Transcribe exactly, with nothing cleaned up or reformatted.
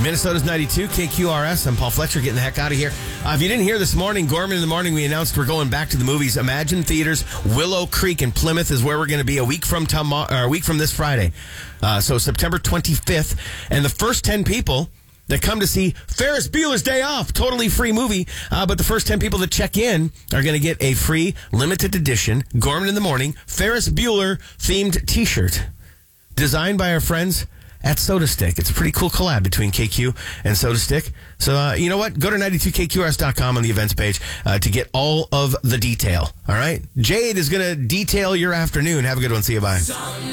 Minnesota's ninety-two, K Q R S. I'm Paul Fletcher, getting the heck out of here. Uh, if you didn't hear this morning, Gorman in the morning, we announced we're going back to the movies. Imagine Theaters, Willow Creek in Plymouth is where we're going to be a week from tomorrow, or a week from this Friday. Uh, so September twenty-fifth. And the first ten people that come to see Ferris Bueller's Day Off, totally free movie. Uh, but the first ten people that check in are going to get a free limited edition Gorman in the Morning Ferris Bueller themed t-shirt designed by our friends at Soda Stick. It's a pretty cool collab between K Q and Soda Stick. So, uh, you know what? Go to ninety-two K Q R S dot com on the events page uh, to get all of the detail. All right? Jade is going to detail your afternoon. Have a good one. See you. Bye.